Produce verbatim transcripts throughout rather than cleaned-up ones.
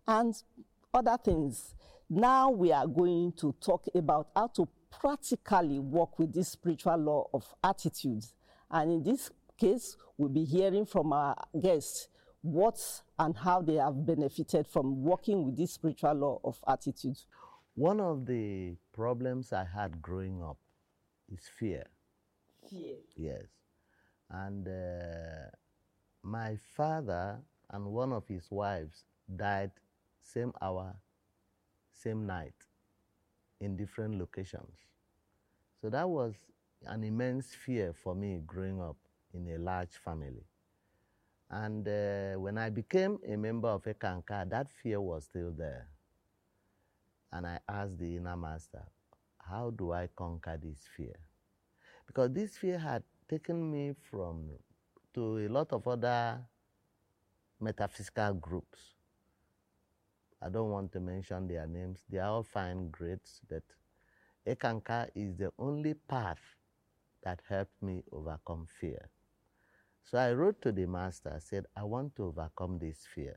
and other things. Now we are going to talk about how to practically work with this spiritual law of attitudes. And in this case, we'll be hearing from our guests what and how they have benefited from working with this spiritual law of attitudes. One of the problems I had growing up is fear. Fear. Yes. And uh, my father and one of his wives died same hour, same night, in different locations. So that was an immense fear for me growing up in a large family. And uh, when I became a member of Eckankar, that fear was still there. And I asked the inner master, how do I conquer this fear? Because this fear had taken me from to a lot of other metaphysical groups. I don't want to mention their names. They are all fine grades, but Eckankar is the only path that helped me overcome fear. So I wrote to the master, said, I want to overcome this fear.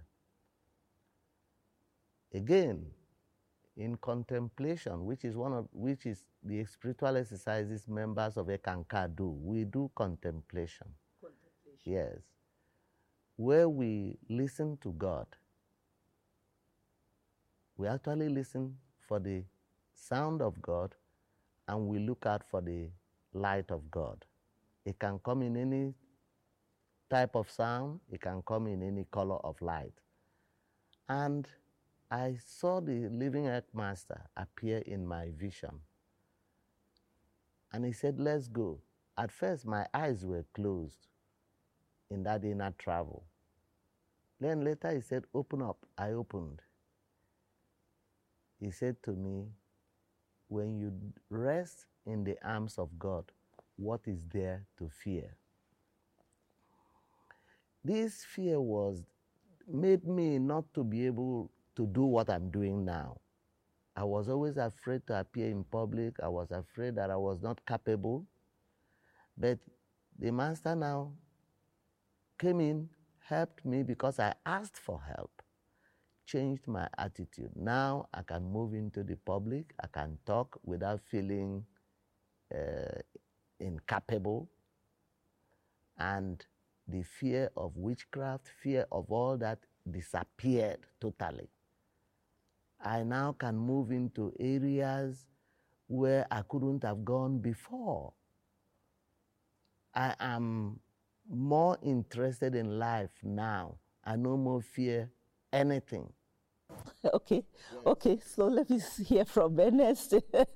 Again, in contemplation, which is one of which is the spiritual exercises members of Eckankar do, we do contemplation. Contemplation. Yes. Where we listen to God. We actually listen for the sound of God, and we look out for the light of God. It can come in any type of sound, it can come in any color of light. And I saw the living earth master appear in my vision. And he said, let's go. At first, my eyes were closed in that inner travel. Then later he said, open up. I opened. He said to me, when you rest in the arms of God, what is there to fear? This fear was made me not to be able to do what I'm doing now. I was always afraid to appear in public. I was afraid that I was not capable. But the master now came in, helped me because I asked for help, changed my attitude. Now I can move into the public. I can talk without feeling uh, incapable. And the fear of witchcraft, fear of all that disappeared totally. I now can move into areas where I couldn't have gone before. I am more interested in life now. I no more fear anything. Okay, yes. Okay, so let me hear from Ernest.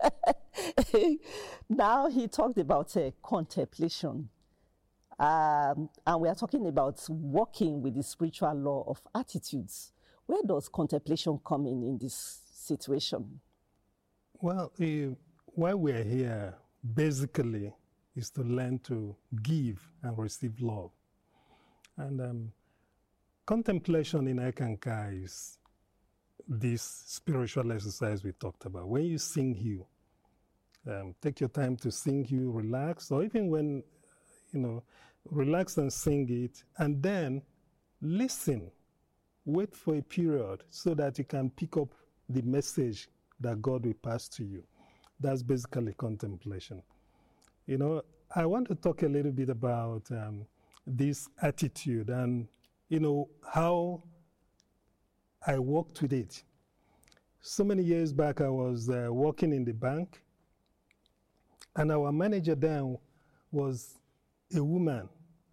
Now he talked about uh, contemplation. Um, and we are talking about working with the spiritual law of attitudes. Where does contemplation come in in this situation? Well, uh, why we're here basically is to learn to give and receive love. And um, contemplation in Eckankar is this spiritual exercise we talked about. When you sing hymn, um, take your time to sing hymn, relax, or even when, you know, relax and sing it, and then listen. Wait for a period so that you can pick up the message that God will pass to you. That's basically contemplation. You know, I want to talk a little bit about um, this attitude and, you know, how I worked with it. So many years back, I was uh, working in the bank, and our manager then was a woman.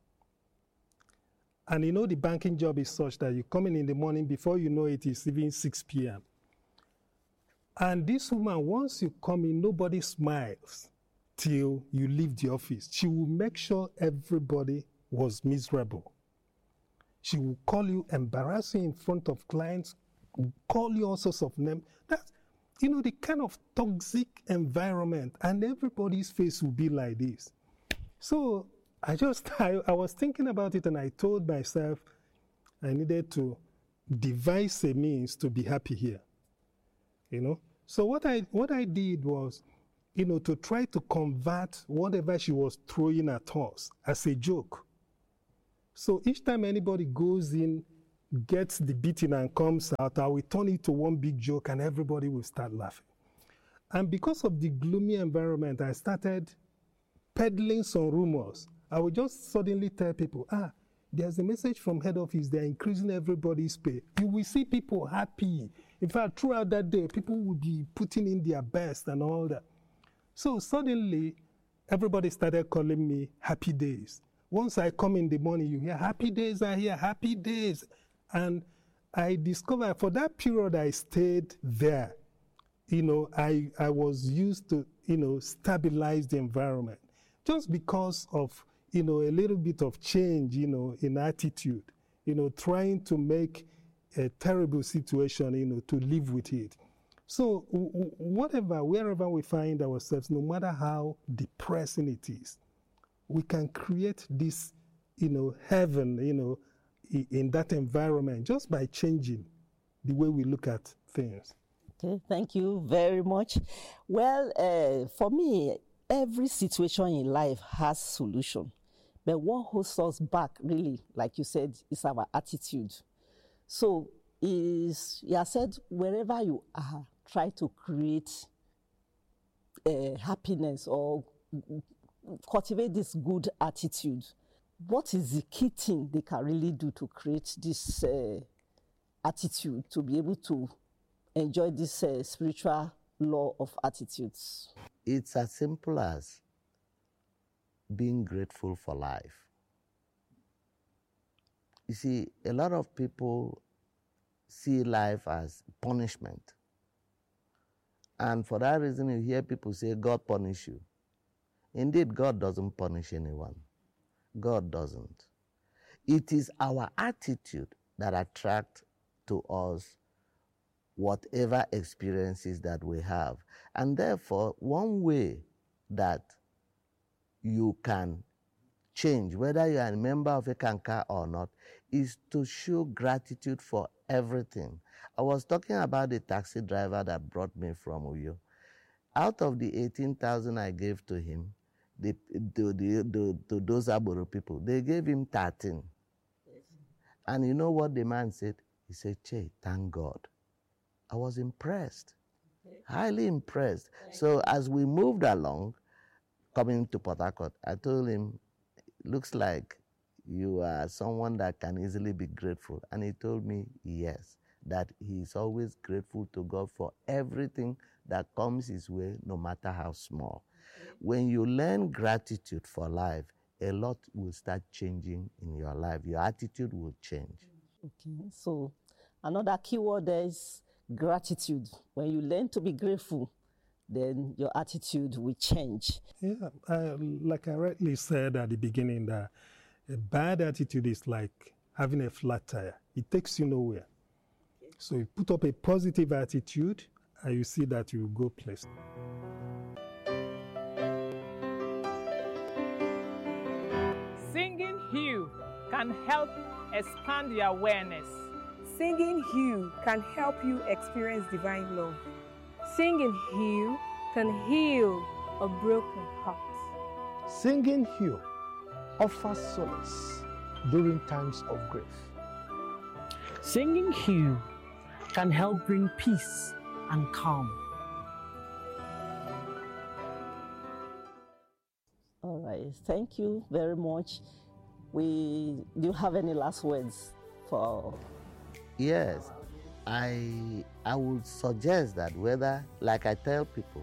And you know the banking job is such that you come in in the morning, before you know it, it's even six p m And this woman, once you come in, nobody smiles till you leave the office. She will make sure everybody was miserable. She will call you, embarrass you in front of clients, call you all sorts of names. That's, you know, the kind of toxic environment, and everybody's face will be like this. So I just, I, I was thinking about it, and I told myself I needed to devise a means to be happy here, you know. So what I, what I did was, you know, to try to convert whatever she was throwing at us as a joke. So each time anybody goes in gets the beating and comes out, I will turn it to one big joke and everybody will start laughing. And because of the gloomy environment, I started peddling some rumors. I would just suddenly tell people, ah, there's a message from head office, they're increasing everybody's pay. You will see people happy. In fact, throughout that day, people will be putting in their best and all that. So suddenly, everybody started calling me Happy Days. Once I come in the morning, you hear, Happy Days are here, Happy Days. And I discovered for that period I stayed there, you know, I, I was used to, you know, stabilize the environment just because of, you know, a little bit of change, you know, in attitude, you know, trying to make a terrible situation, you know, to live with it. So w whatever, wherever we find ourselves, no matter how depressing it is, we can create this, you know, heaven, you know, in that environment just by changing the way we look at things. Okay, thank you very much. Well, uh, for me, every situation in life has solution. But what holds us back, really, like you said, is our attitude. So, is you have said, wherever you are, try to create uh, happiness or cultivate this good attitude. What is the key thing they can really do to create this uh, attitude, to be able to enjoy this uh, spiritual law of attitudes? It's as simple as being grateful for life. You see, a lot of people see life as punishment. And for that reason, you hear people say, God punish you. Indeed, God doesn't punish anyone. God doesn't. It is our attitude that attracts to us whatever experiences that we have. And therefore, one way that you can change, whether you are a member of Eckankar or not, is to show gratitude for everything. I was talking about the taxi driver that brought me from Uyo. Out of the eighteen thousand I gave to him, the, the, the, the, to those Aboro people, they gave him thirteen. Yes. And you know what the man said? He said, Che, thank God. I was impressed, okay. Highly impressed. Thank so you. As we moved along, coming to Port Harcourt, I told him, looks like you are someone that can easily be grateful. And he told me, yes, that he is always grateful to God for everything that comes his way, no matter how small. Okay. When you learn gratitude for life, a lot will start changing in your life. Your attitude will change. Okay, so another keyword there is gratitude. When you learn to be grateful, then your attitude will change. Yeah, I, like I rightly said at the beginning, that a bad attitude is like having a flat tire. It takes you nowhere. Okay. So you put up a positive attitude, and you see that you go places. Singing hymn can help expand your awareness. Singing hymn can help you experience divine love. Singing hymn can heal a broken heart. Singing hymn offers solace during times of grief. Singing hymn can help bring peace and calm. All right, thank you very much. We do you have any last words for? Yes, I I would suggest that whether, like I tell people,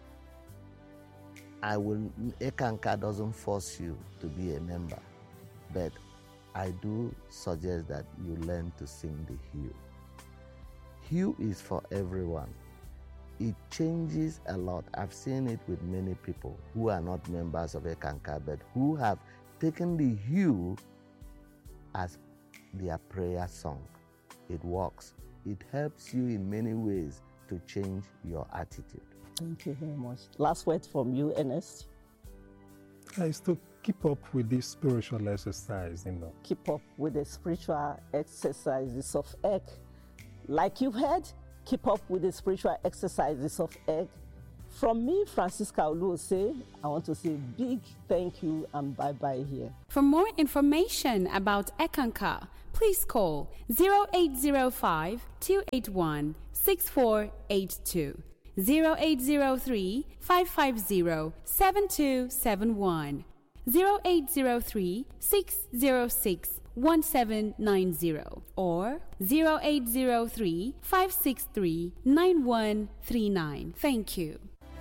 I will Eckankar doesn't force you to be a member, but I do suggest that you learn to sing the hymn. Hymn is for everyone. It changes a lot. I've seen it with many people who are not members of Eckankar, but who have taken the hymn as their prayer song. It works. It helps you in many ways to change your attitude. Thank you very much. Last word from you, Ernest. Is to keep up with this spiritual exercise, you know. Keep up with the spiritual exercises of egg. Like you heard, keep up with the spiritual exercises of egg. From me, Francisca Oluose, I want to say big thank you and bye-bye here. For more information about Ekankar, please call zero eight zero five, two eight one, six four eight two, zero eight zero three, five five zero, seven two seven one, zero eight zero three, six zero six, one seven nine zero, or zero eight zero three, five six three, nine one three nine. Thank you.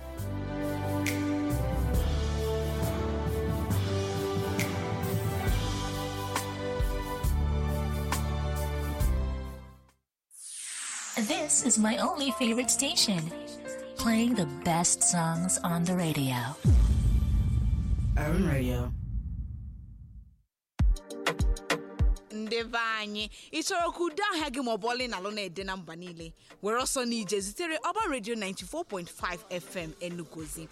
This is my only favorite station, playing the best songs on the radio. Urban Radio. Ndebe anyị ịchọrọ ka udo ahịa gị ma ọ bụ ọlị na alụ na-ede na mba niile were ọsọ n'ije zitere Urban Radio ninety-four point five F M Enugozi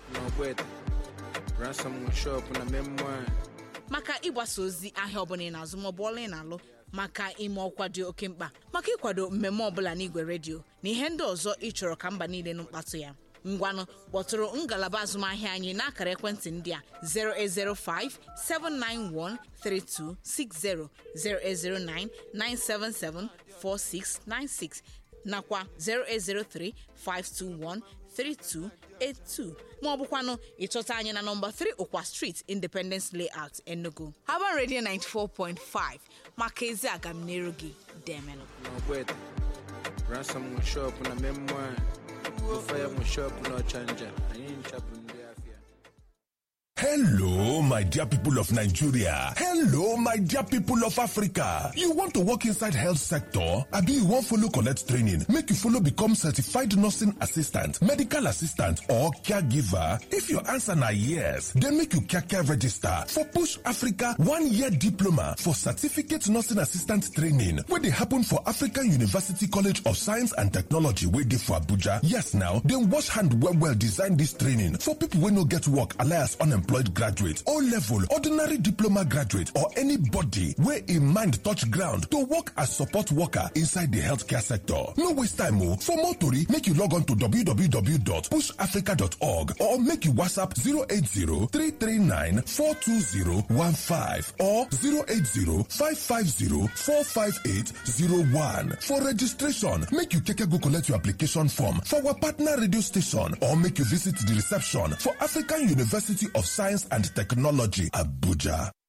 maka ịgbasa ozi ahịa ọbụla ị na-azụ ma ọ bụ ọlị na alụ maka ime ọkwa dị oke mkpa maka ịkwado mmemme ọbụla n'igwe redio na ihe ndị ọzọ ịchọrọ ka mba niile nụ mkpatụ ya. Ngwanụ kpọtụrụ ngalaba azụmahịa anyị n'akara ekwentị ndị a zero eight zero five, seven nine one, three two six zero, zero eight zero nine, nine seven seven, four six nine six nakwa zero eight zero three, five two one, three two eight two ma ọ bụkwanụ ịchọta anyị na nọmba three Okwa Street, Independence Layout, Enugu. Urban Radio ninety-four point five maka ezi agamniru gị demelụ. Ransom shop na memoir. Fire shop no changer. Hello, my dear people of Nigeria. Hello, my dear people of Africa. You want to work inside health sector? Abi you want follow collect training? Make you follow become certified nursing assistant, medical assistant, or caregiver? If your answer na yes, then make you care care register for Push Africa one-year diploma for certificate nursing assistant training, where they happen for African University College of Science and Technology, where they for Abuja. Yes, now, then wash hand well well design this training for people who no get work, alias unemployed graduate, O-level, ordinary diploma graduate, or anybody where in mind touch ground to work as support worker inside the healthcare sector. No waste time, oh. For more tori, make you log on to w w w dot push africa dot org or make you WhatsApp zero eight zero, three three nine, four two zero one five or zero eight zero, five five zero, four five eight zero one. For registration, make you keke go collect your application form for our partner radio station or make you visit the reception for African University of Science and Technology, Abuja.